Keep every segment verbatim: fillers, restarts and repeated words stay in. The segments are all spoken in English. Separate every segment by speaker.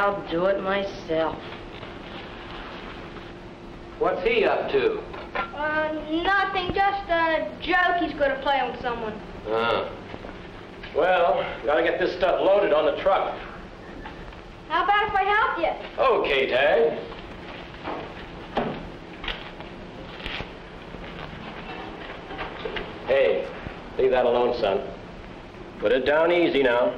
Speaker 1: I'll do it myself.
Speaker 2: What's he up to?
Speaker 3: Uh, nothing, just a joke he's going to play on someone.
Speaker 2: Ah. Well, gotta get this stuff loaded on the truck.
Speaker 3: How about if I help you?
Speaker 2: Okay, Tag. Hey, leave that alone, son. Put it down easy now.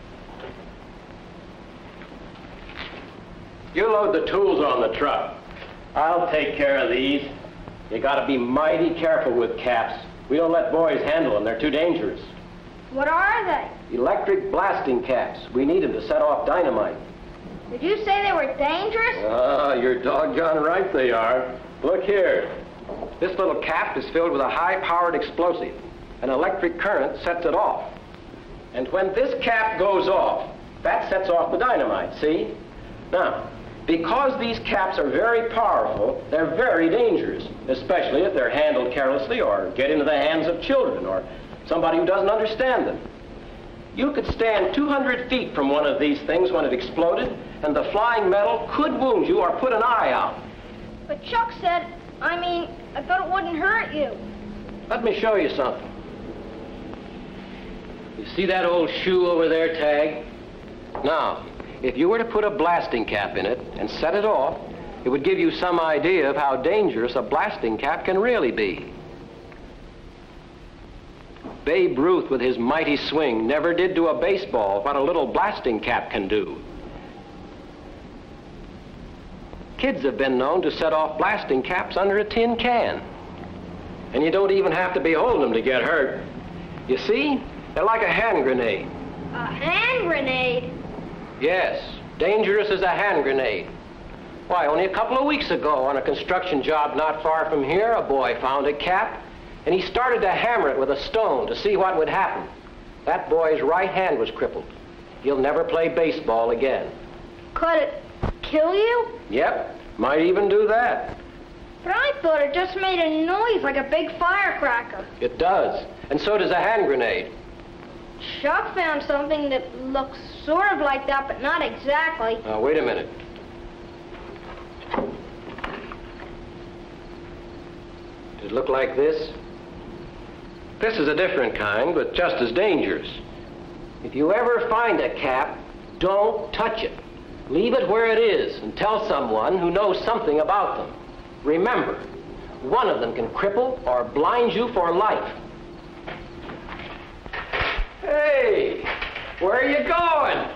Speaker 2: You load the tools on the truck. I'll take care of these. You gotta be mighty careful with caps. We don't let boys handle them. They're too dangerous.
Speaker 3: What are they?
Speaker 2: Electric blasting caps. We need them to set off dynamite.
Speaker 3: Did you say they were dangerous?
Speaker 2: Ah, you're doggone right they are. Look here. This little cap is filled with a high-powered explosive. An electric current sets it off. And when this cap goes off, that sets off the dynamite, see? Now, because these caps are very powerful, they're very dangerous, especially if they're handled carelessly or get into the hands of children or somebody who doesn't understand them. You could stand two hundred feet from one of these things when it exploded, and the flying metal could wound you or put an eye out.
Speaker 3: But Chuck said, I mean, I thought it wouldn't hurt you.
Speaker 2: Let me show you something. You see that old shoe over there, Tag? Now, if you were to put a blasting cap in it and set it off, it would give you some idea of how dangerous a blasting cap can really be. Babe Ruth, with his mighty swing, never did to a baseball what a little blasting cap can do. Kids have been known to set off blasting caps under a tin can. And you don't even have to be holding them to get hurt. You see, they're like a hand grenade.
Speaker 3: A hand grenade?
Speaker 2: Yes, dangerous as a hand grenade. Why, only a couple of weeks ago on a construction job not far from here, a boy found a cap, and he started to hammer it with a stone to see what would happen. That boy's right hand was crippled. He'll never play baseball again.
Speaker 3: Could it kill you?
Speaker 2: Yep, might even do that.
Speaker 3: But I thought it just made a noise like a big firecracker.
Speaker 2: It does, and so does a hand grenade.
Speaker 3: Chuck found something that looks sort of like that, but not exactly.
Speaker 2: Now, wait a minute. Does it look like this? This is a different kind, but just as dangerous. If you ever find a cap, don't touch it. Leave it where it is and tell someone who knows something about them. Remember, one of them can cripple or blind you for life. Hey, where are you going?